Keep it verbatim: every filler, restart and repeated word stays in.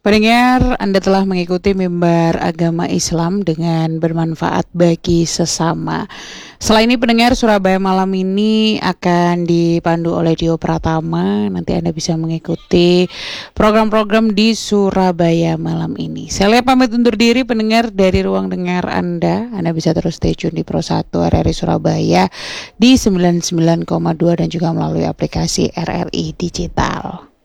Pendengar, Anda telah mengikuti mimbar agama Islam dengan bermanfaat bagi sesama. Setelah ini pendengar, Surabaya malam ini akan dipandu oleh Dio Pratama. Nanti Anda bisa mengikuti program-program di Surabaya malam ini. Saya pamit undur diri pendengar dari ruang dengar Anda. Anda bisa terus stay tune di Pro satu R R I Surabaya di sembilan puluh sembilan koma dua dan juga melalui aplikasi R R I Digital.